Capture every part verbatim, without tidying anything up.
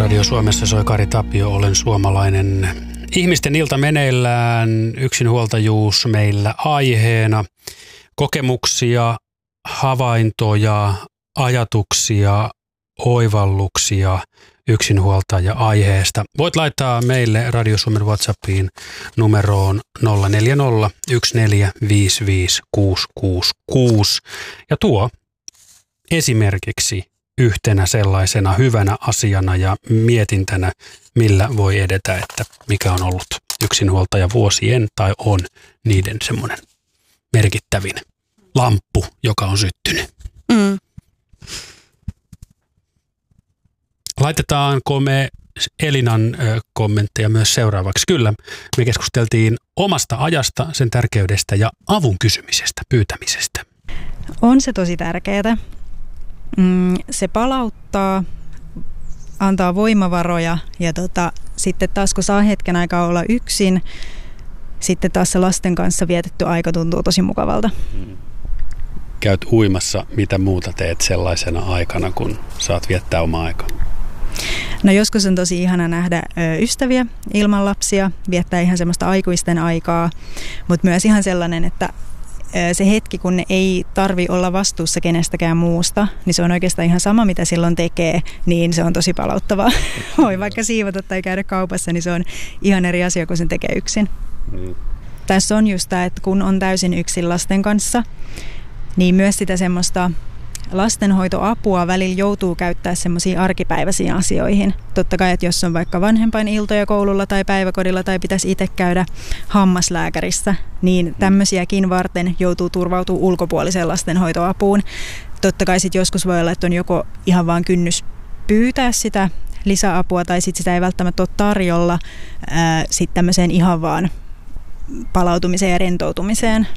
Radio Suomessa soi Kari Tapio, olen suomalainen. Ihmisten ilta meneillään, yksinhuoltajuus meillä aiheena. Kokemuksia, havaintoja, ajatuksia, oivalluksia yksinhuoltaja-aiheesta. Voit laittaa meille Radio Suomen WhatsAppiin numeroon nolla neljä nolla yksi neljä viisi viisi kuusi kuusi kuusi ja tuo esimerkiksi yhtenä sellaisena hyvänä asiana ja mietintänä, millä voi edetä, että mikä on ollut yksinhuoltaja vuosien tai on niiden semmoinen merkittävin lamppu, joka on syttynyt. Mm. Laitetaanko me Elinan ö, kommentteja myös seuraavaksi? Kyllä, me keskusteltiin omasta ajasta, sen tärkeydestä ja avun kysymisestä, pyytämisestä. On se tosi tärkeää. Mm, se palauttaa, antaa voimavaroja ja tota, sitten taas kun saa hetken aikaa olla yksin, sitten taas se lasten kanssa vietetty aika tuntuu tosi mukavalta. Käyt uimassa, mitä muuta teet sellaisena aikana, kun saat viettää omaa aikaa? No joskus on tosi ihana nähdä ö, ystäviä ilman lapsia, viettää ihan semmoista aikuisten aikaa, mutta myös ihan sellainen, että se hetki, kun ne ei tarvi olla vastuussa kenestäkään muusta, niin se on oikeastaan ihan sama, mitä silloin tekee, niin se on tosi palauttavaa. Voi vaikka siivota tai käydä kaupassa, niin se on ihan eri asia, kun sen tekee yksin. Mm. Tässä on just tämä, että kun on täysin yksin lasten kanssa, niin myös sitä semmoista lastenhoitoapua välillä joutuu käyttää semmoisiin arkipäiväisiin asioihin. Totta kai, että jos on vaikka vanhempainiltoja koululla tai päiväkodilla tai pitäisi itse käydä hammaslääkärissä, niin tämmöisiäkin varten joutuu turvautumaan ulkopuoliseen lastenhoitoapuun. Totta kai sitten joskus voi olla, että on joko ihan vaan kynnys pyytää sitä lisäapua tai sitten sitä ei välttämättä ole tarjolla sitten tämmöiseen ihan vaan palautumiseen ja rentoutumiseen.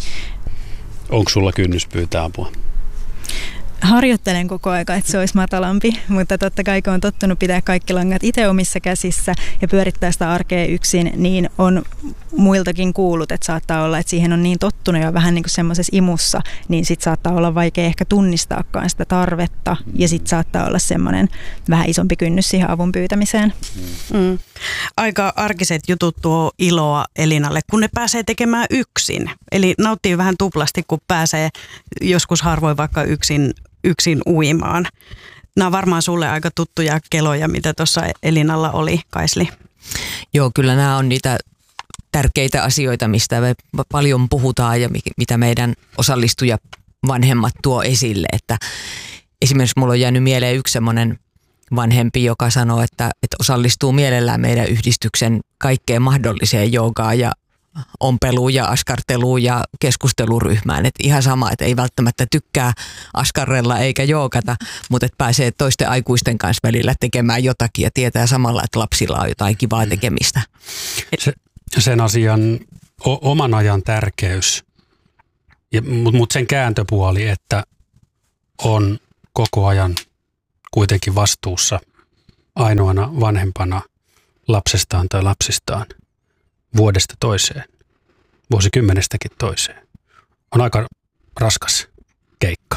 Onko sulla kynnys pyytää apua? Harjoittelen koko aika, että se olisi matalampi, mutta totta kai kun on tottunut pitää kaikki langat itse omissa käsissä ja pyörittää sitä arkea yksin, niin on muiltakin kuullut, että saattaa olla, että siihen on niin tottunut jo vähän niin kuin semmoisessa imussa, niin sitten saattaa olla vaikea ehkä tunnistaakaan sitä tarvetta ja sitten saattaa olla semmoinen vähän isompi kynnys siihen avun pyytämiseen. Mm. Aika arkiset jutut tuo iloa Elinalle, kun ne pääsee tekemään yksin. Eli nauttii vähän tuplasti, kun pääsee joskus harvoin vaikka yksin yksin uimaan. Nämä on varmaan sulle aika tuttuja keloja, mitä tuossa Elinalla oli, Kaisli. Joo, kyllä nämä on niitä tärkeitä asioita, mistä me paljon puhutaan ja mitä meidän osallistuja vanhemmat tuo esille. Että esimerkiksi mulla on jäänyt mieleen yksi semmoinen vanhempi, joka sanoo, että, että osallistuu mielellään meidän yhdistyksen kaikkeen mahdolliseen joogaan ja ompeluun ja askarteluun ja keskusteluryhmään. Et ihan sama, että ei välttämättä tykkää askarrella eikä joogata, mutta että pääsee toisten aikuisten kanssa välillä tekemään jotakin ja tietää samalla, että lapsilla on jotain kivaa tekemistä. Se, sen asian o, oman ajan tärkeys, mutta mut sen kääntöpuoli, että on koko ajan kuitenkin vastuussa ainoana vanhempana lapsestaan tai lapsistaan vuodesta toiseen, vuosikymmenestäkin toiseen. On aika raskas keikka.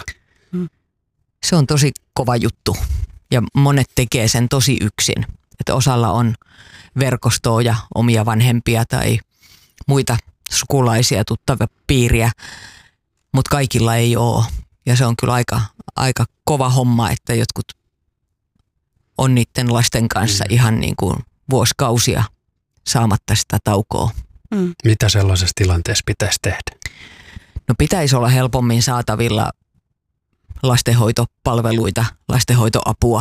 Se on tosi kova juttu ja monet tekee sen tosi yksin. Että osalla on verkostoa ja omia vanhempia tai muita sukulaisia, tuttavia piiriä, mutta kaikilla ei ole. Ja se on kyllä aika, aika kova homma, että jotkut on niiden lasten kanssa mm. ihan niin kuin vuosikausia saamatta sitä taukoa. Mm. Mitä sellaisessa tilanteessa pitäisi tehdä? No pitäisi olla helpommin saatavilla lastenhoitopalveluita, lastenhoitoapua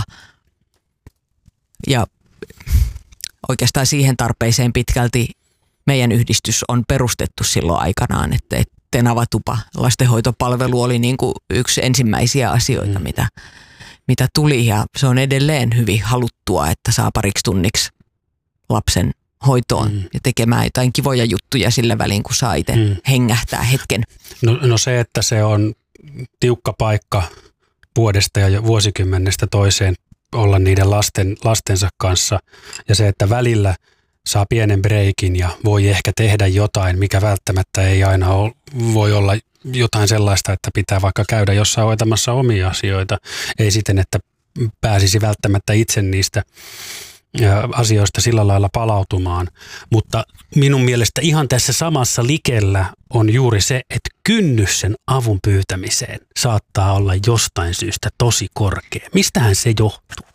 ja oikeastaan siihen tarpeeseen pitkälti meidän yhdistys on perustettu silloin aikanaan, että Tenava-tupa lastenhoitopalvelu oli niin kuin yksi ensimmäisiä asioita, mm. mitä, mitä tuli ja se on edelleen hyvin haluttua, että saa pariksi tunniksi lapsen hoitoon mm. ja tekemään jotain kivoja juttuja sillä välin, kun saa itse mm. hengähtää hetken. No, no se, että se on tiukka paikka vuodesta ja vuosikymmenestä toiseen olla niiden lasten, lastensa kanssa ja se, että välillä saa pienen breikin ja voi ehkä tehdä jotain, mikä välttämättä ei aina ole, voi olla jotain sellaista, että pitää vaikka käydä jossain hoitamassa omia asioita. Ei siten, että pääsisi välttämättä itse niistä asioista sillä lailla palautumaan. Mutta minun mielestä ihan tässä samassa likellä on juuri se, että kynnys sen avun pyytämiseen saattaa olla jostain syystä tosi korkea. Mistähän se johtuu?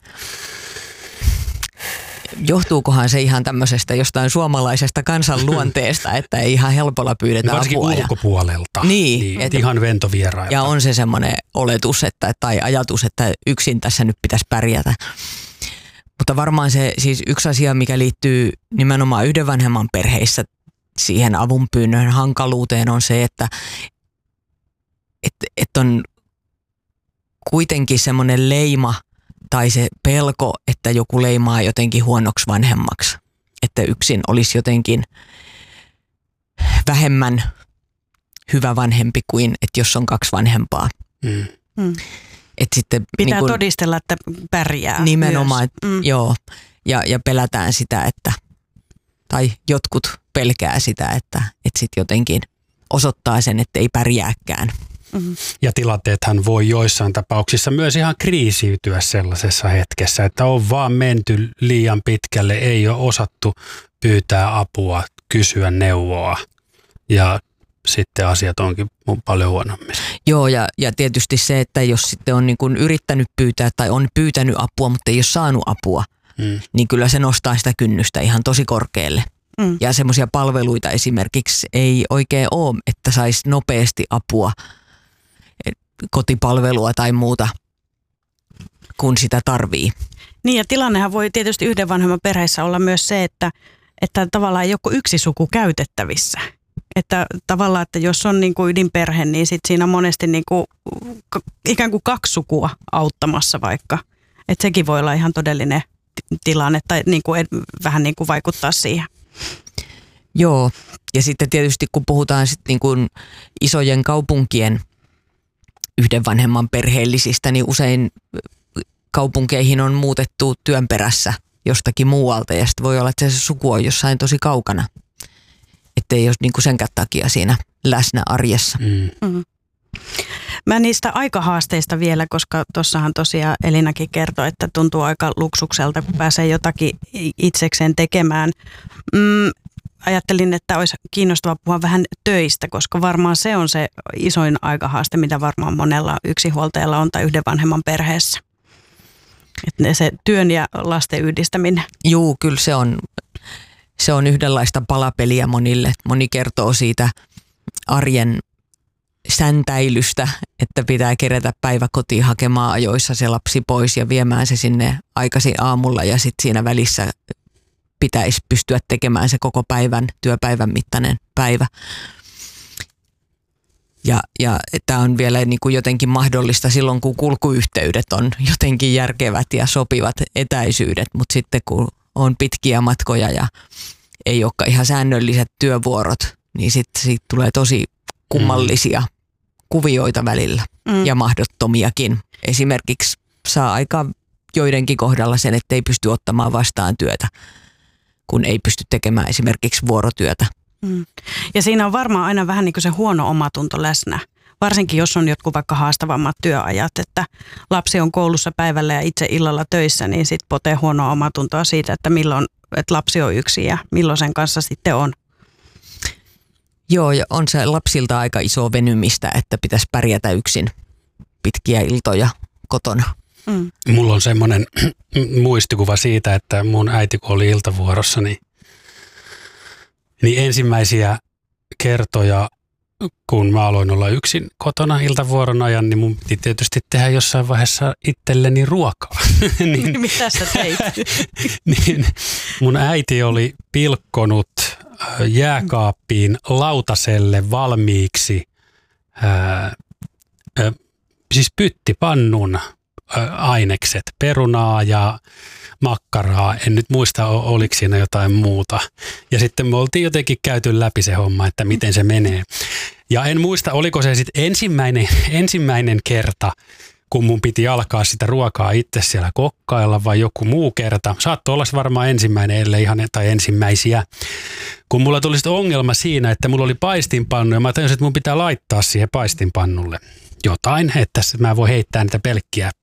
Johtuukohan se ihan tämmöisestä jostain suomalaisesta kansanluonteesta, että ei ihan helpolla pyydetä varsinkin apua. Varsinkin ulkopuolelta. Niin. niin et, ihan ventovierailta. Ja on se semmoinen oletus että, tai ajatus, että yksin tässä nyt pitäisi pärjätä. Mutta varmaan se siis yksi asia, mikä liittyy nimenomaan yhden vanhemman perheissä siihen avunpyynnön hankaluuteen on se, että et, et on kuitenkin semmoinen leima tai se pelko, että joku leimaa jotenkin huonoksi vanhemmaksi. Että yksin olisi jotenkin vähemmän hyvä vanhempi kuin, että jos on kaksi vanhempaa. Mm. Mm. Et sitten, Pitää niin kun, todistella, että pärjää. nimenomaan, myös. Mm. joo. Ja, ja pelätään sitä, että, tai jotkut pelkää sitä, että, että sitten jotenkin osoittaa sen, että ei pärjääkään. Mm-hmm. Ja tilanteethan voi joissain tapauksissa myös ihan kriisiytyä sellaisessa hetkessä, että on vaan menty liian pitkälle, ei ole osattu pyytää apua, kysyä neuvoa ja sitten asiat onkin paljon huonommin. Joo, ja, ja tietysti se, että jos sitten on niin kuin yrittänyt pyytää tai on pyytänyt apua, mutta ei ole saanut apua, mm. niin kyllä se nostaa sitä kynnystä ihan tosi korkealle. Mm. Ja semmoisia palveluita esimerkiksi ei oikein ole, että saisi nopeasti apua, kotipalvelua tai muuta, kun sitä tarvii. Niin, ja tilannehan voi tietysti yhden vanhemman perheessä olla myös se, että, että tavallaan ei ole yksi suku käytettävissä. Että tavallaan, että jos on niin kuin ydinperhe, niin sit siinä on monesti niin kuin, ikään kuin kaksi sukua auttamassa vaikka. Että sekin voi olla ihan todellinen tilanne tai niin kuin, vähän niin kuin vaikuttaa siihen. Joo, ja sitten tietysti kun puhutaan sit niin kuin isojen kaupunkien yhden vanhemman perheellisistä, niin usein kaupunkeihin on muutettu työn perässä jostakin muualta ja sitten voi olla, että se suku on jossain tosi kaukana. Että ei ole niin kuin senkään takia siinä läsnä arjessa. Mm. Mm. Mä niistä aikahaasteista vielä, koska tuossahan tosiaan Elinakin kertoi, että tuntuu aika luksukselta, kun pääsee jotakin itsekseen tekemään. Mm, ajattelin, että olisi kiinnostavaa puhua vähän töistä, koska varmaan se on se isoin aikahaaste, mitä varmaan monella yksinhuoltajalla on tai yhden vanhemman perheessä. Että se työn ja lasten yhdistäminen. Juu, kyllä se on, se on yhdenlaista palapeliä monille. Moni kertoo siitä arjen säntäilystä, että pitää kerätä päivä kotiin hakemaan ajoissa se lapsi pois ja viemään se sinne aikaisin aamulla ja sitten siinä välissä pitäisi pystyä tekemään se koko päivän, työpäivän mittainen päivä. Ja, ja tämä on vielä niin kuin jotenkin mahdollista silloin, kun kulkuyhteydet on jotenkin järkevät ja sopivat etäisyydet, mutta sitten kun on pitkiä matkoja ja ei olekaan ihan säännölliset työvuorot, niin sitten siitä tulee tosi kummallisia mm. kuvioita välillä mm. ja mahdottomiakin. Esimerkiksi saa aika joidenkin kohdalla sen, että ei pysty ottamaan vastaan työtä, kun ei pysty tekemään esimerkiksi vuorotyötä. Mm. Ja siinä on varmaan aina vähän niin kuin se huono omatunto läsnä. Varsinkin jos on jotkut vaikka haastavammat työajat, että lapsi on koulussa päivällä ja itse illalla töissä, niin sitten potee huonoa omatuntoa siitä, että milloin että lapsi on yksin ja milloin sen kanssa sitten on. Joo, ja on se lapsilta aika iso venymistä, että pitäisi pärjätä yksin pitkiä iltoja kotona. Mm. Mulla on semmoinen muistikuva siitä, että mun äiti kun oli iltavuorossa, niin, niin ensimmäisiä kertoja, kun mä aloin olla yksin kotona iltavuoron ajan, niin mun piti tietysti tehdä jossain vaiheessa itselleni ruokaa. niin, Mitä sä teit? niin, mun äiti oli pilkkonut jääkaappiin lautaselle valmiiksi ää, ää, siis pyttipannun ää, ainekset, perunaa ja makkaraa. En nyt muista, oliko siinä jotain muuta. Ja sitten me oltiin jotenkin käyty läpi se homma, että miten se menee. Ja en muista, oliko se sitten ensimmäinen, ensimmäinen kerta, kun mun piti alkaa sitä ruokaa itse siellä kokkailla vai joku muu kerta. Saattoi olla varmaan ensimmäinen, ellei ihan tai ensimmäisiä. Kun mulla tuli sitten ongelma siinä, että mulla oli paistinpannu ja mä tajusin, että mun pitää laittaa siihen paistinpannulle jotain, että mä voin heittää niitä pelkkiä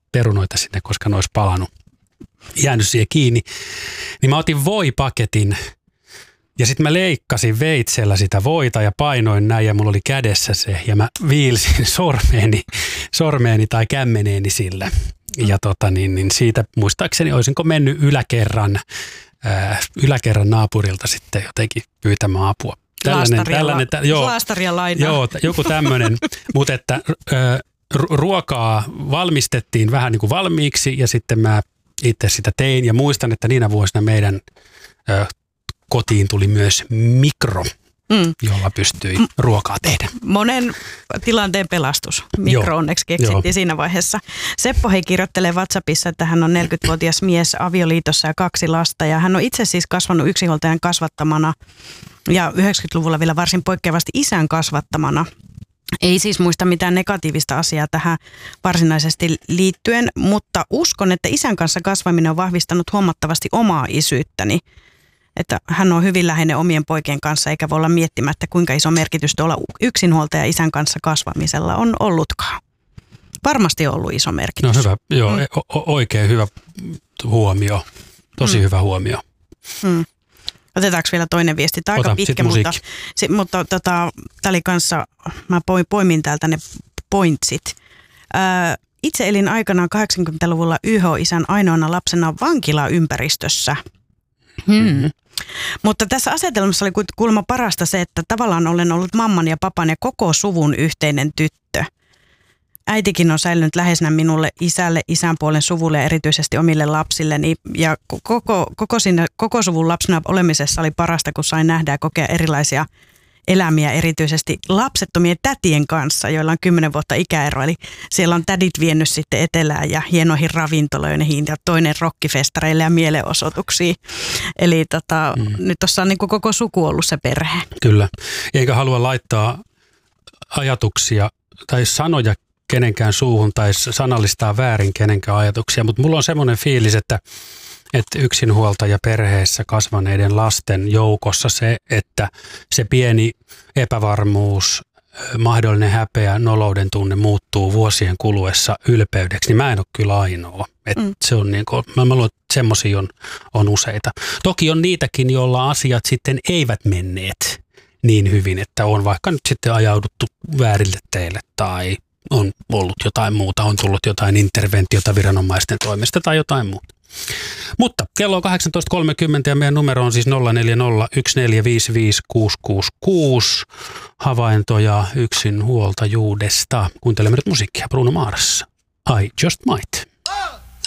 perunoita sinne, koska ne olisi palannut, jäänyt siihen kiinni. Niin mä otin voipaketin ja sitten mä leikkasin veitsellä sitä voita ja painoin näin ja mulla oli kädessä se ja mä viilsin sormeeni, sormeeni tai kämmeneeni sillä. Ja tota niin, niin siitä muistaakseni olisinko mennyt yläkerran, ää, yläkerran naapurilta sitten jotenkin pyytämään apua. Tällainen, tällainen, tä, joo, laastaria lainaa. Joo, joku tämmöinen, mutta että ää, ruokaa valmistettiin vähän niin kuin valmiiksi ja sitten mä itse sitä tein ja muistan, että niinä vuosina meidän ää, kotiin tuli myös mikro, mm. jolla pystyi ruokaa tehdä. Monen tilanteen pelastus. Mikro Joo. onneksi keksittiin Joo. siinä vaiheessa. Seppo hei kirjoittelee WhatsAppissa, että hän on neljäkymmentävuotias mies avioliitossa ja kaksi lasta. Ja hän on itse siis kasvanut yksinhuoltajan kasvattamana ja yhdeksänkymmentäluvulla vielä varsin poikkeavasti isän kasvattamana. Ei siis muista mitään negatiivista asiaa tähän varsinaisesti liittyen, mutta uskon, että isän kanssa kasvaminen on vahvistanut huomattavasti omaa isyyttäni. Että hän on hyvin läheinen omien poikien kanssa, eikä voi olla miettimättä, kuinka iso merkitys tuolla yksinhuoltaja isän kanssa kasvamisella on ollutkaan. Varmasti on ollut iso merkitys. No hyvä, joo, mm. o- oikein hyvä huomio, tosi mm. hyvä huomio. Mm. Otetaanko vielä toinen viesti? Tämä aika pitkä, mutta, si, mutta tota, tämä oli kanssa, mä poimin täältä ne pointsit. Ää, itse elin aikanaan kahdeksankymmentäluvulla Y H-isän ainoana lapsena vankilaympäristössä. Hmm. Mutta tässä asetelmassa oli kuulemma parasta se, että tavallaan olen ollut mamman ja papan ja koko suvun yhteinen tyttö. Äitikin on säilynyt läheisenä minulle, isälle, isän puolen suvulle ja erityisesti omille lapsilleni. Ja koko, koko, siinä, koko suvun lapsena olemisessa oli parasta, kun sain nähdä ja kokea erilaisia elämiä, erityisesti lapsettomien tätien kanssa, joilla on kymmenen vuotta ikäero. Eli siellä on tädit vienyt sitten etelään ja hienoihin ravintoloihin ja toinen rokkifestareille ja mielenosoituksiin. Eli tota, mm. nyt tuossa on niin kuin koko suku ollut se perhe. Kyllä. Eikä halua laittaa ajatuksia tai sanoja kenenkään suuhun tai sanallistaa väärin kenenkään ajatuksia, mutta mulla on semmoinen fiilis, että että yksinhuoltaja perheessä kasvaneiden lasten joukossa se, että se pieni epävarmuus, mahdollinen häpeä, nolouden tunne muuttuu vuosien kuluessa ylpeydeksi, niin mä en ole kyllä ainoa. Että mm. se on niin kuin, mä luulen, että semmoisia on, on useita. Toki on niitäkin, joilla asiat sitten eivät menneet niin hyvin, että on vaikka nyt sitten ajauduttu väärille teille tai on ollut jotain muuta, on tullut jotain interventiota viranomaisten toimesta tai jotain muuta. Mutta kello on kahdeksantoista kolmekymmentä ja meidän numero on siis nolla neljä nolla yksi neljä viisi viisi kuusi kuusi kuusi. Havaintoja yksinhuoltajuudesta. Kuuntelemme nyt musiikkia Bruno Mars. I Just Might.